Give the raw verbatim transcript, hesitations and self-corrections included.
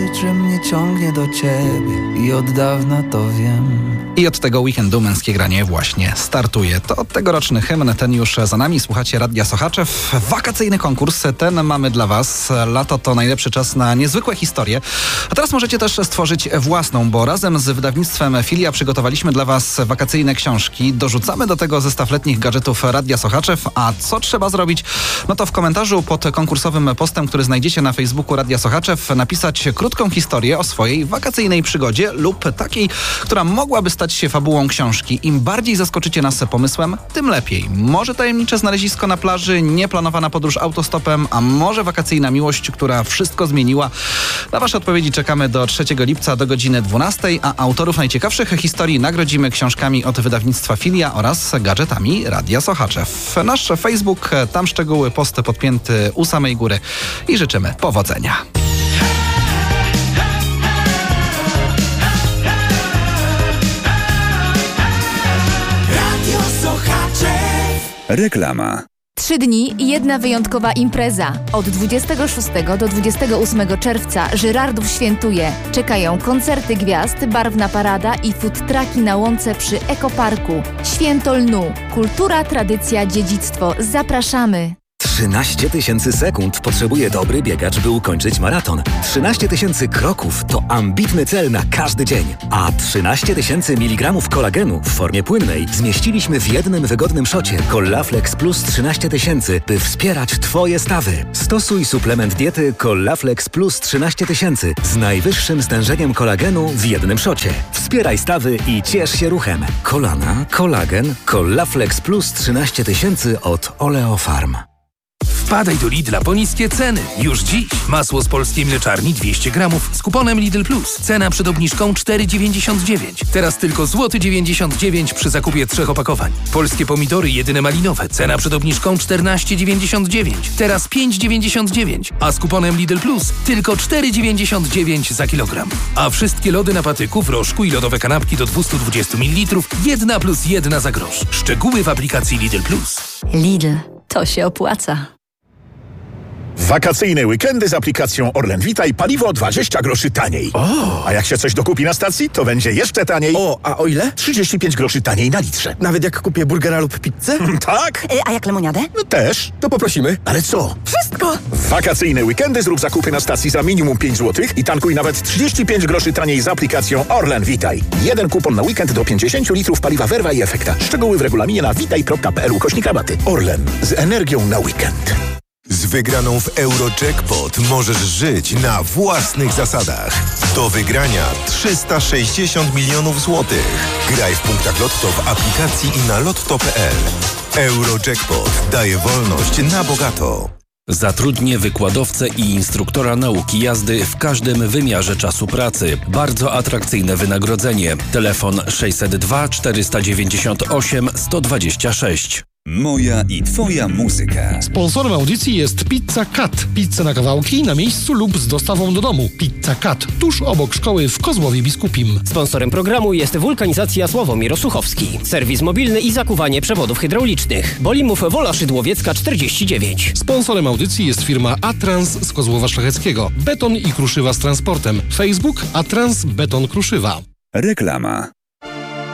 że mnie ciągnie do ciebie i od dawna to wiem. I od tego weekendu Męskie Granie właśnie startuje. To tegoroczny hymn, ten już za nami. Słuchacie Radia Sochaczew. Wakacyjny konkurs, ten mamy dla was. Lato to najlepszy czas na niezwykłe historie. A teraz możecie też stworzyć własną, bo razem z wydawnictwem Filia przygotowaliśmy dla was wakacyjne książki. Dorzucamy do tego zestaw letnich gadżetów Radia Sochaczew. A co trzeba zrobić? No to w komentarzu pod konkursowym postem, który znajdziecie na Facebooku Radia Sochaczew, napisać krótką historię o swojej wakacyjnej przygodzie lub takiej, która mogłaby stać się fabułą książki. Im bardziej zaskoczycie nas pomysłem, tym lepiej. Może tajemnicze znalezisko na plaży, nieplanowana podróż autostopem, a może wakacyjna miłość, która wszystko zmieniła. Na wasze odpowiedzi czekamy do trzeciego lipca do godziny dwunastej, a autorów najciekawszych historii nagrodzimy książkami od wydawnictwa Filia oraz gadżetami Radia Sochaczew. Nasz Facebook, tam szczegóły, post podpięty u samej góry i życzymy powodzenia. Reklama. Trzy dni i jedna wyjątkowa impreza. Od dwudziestego szóstego do dwudziestego ósmego czerwca Żyrardów świętuje. Czekają koncerty gwiazd, barwna parada i food trucki na łące przy Ekoparku. Święto lnu. Kultura, tradycja, dziedzictwo. Zapraszamy! trzynaście tysięcy sekund potrzebuje dobry biegacz, by ukończyć maraton. trzynaście tysięcy kroków to ambitny cel na każdy dzień. A trzynaście tysięcy miligramów kolagenu w formie płynnej zmieściliśmy w jednym wygodnym szocie Collaflex Plus trzynaście tysięcy, by wspierać Twoje stawy. Stosuj suplement diety Collaflex Plus trzynaście tysięcy z najwyższym stężeniem kolagenu w jednym szocie. Wspieraj stawy i ciesz się ruchem. Kolana, kolagen, Collaflex Plus trzynaście tysięcy od Oleofarm. Wpadaj do Lidla po niskie ceny. Już dziś masło z polskiej mleczarni dwieście gramów z kuponem Lidl Plus. Cena przed obniżką cztery dziewięćdziesiąt dziewięć. Teraz tylko złoty dziewięćdziesiąt dziewięć przy zakupie trzech opakowań. Polskie pomidory jedyne malinowe. Cena przed obniżką czternaście dziewięćdziesiąt dziewięć. Teraz pięć dziewięćdziesiąt dziewięć. A z kuponem Lidl Plus tylko cztery dziewięćdziesiąt dziewięć za kilogram. A wszystkie lody na patyku, w rożku i lodowe kanapki do dwieście dwadzieścia mililitrów jedna plus jedna za grosz. Szczegóły w aplikacji Lidl Plus. Lidl. To się opłaca. Wakacyjne weekendy z aplikacją Orlen Witaj, paliwo dwadzieścia groszy taniej. O! A jak się coś dokupi na stacji, to będzie jeszcze taniej. O, a o ile? trzydzieści pięć groszy taniej na litrze. Nawet jak kupię burgera lub pizzę? Tak? E, a jak lemoniadę? No też. To poprosimy. Ale co? Wszystko! W wakacyjne weekendy zrób zakupy na stacji za minimum pięć złotych i tankuj nawet trzydzieści pięć groszy taniej z aplikacją Orlen Witaj. Jeden kupon na weekend do pięćdziesiąt litrów paliwa Verva i Efekta. Szczegóły w regulaminie na witaj kropka p l ukośnik rabaty. Orlen. Z energią na weekend. Z wygraną w Eurojackpot możesz żyć na własnych zasadach. Do wygrania trzysta sześćdziesiąt milionów złotych. Graj w punktach Lotto w aplikacji i na lotto kropka p l. Eurojackpot daje wolność na bogato. Zatrudnię wykładowcę i instruktora nauki jazdy w każdym wymiarze czasu pracy. Bardzo atrakcyjne wynagrodzenie. Telefon sześćset dwa czterysta dziewięćdziesiąt osiem sto dwadzieścia sześć. Moja i Twoja muzyka. Sponsorem audycji jest Pizza Cut. Pizza na kawałki, na miejscu lub z dostawą do domu. Pizza Cut, tuż obok szkoły w Kozłowie Biskupim. Sponsorem programu jest Wulkanizacja Sławomir Osuchowski. Serwis mobilny i zakuwanie przewodów hydraulicznych. Bolimów Wola Szydłowiecka czterdzieści dziewięć. Sponsorem audycji jest firma Atrans z Kozłowa Szlacheckiego. Beton i kruszywa z transportem. Facebook Atrans Beton Kruszywa. Reklama.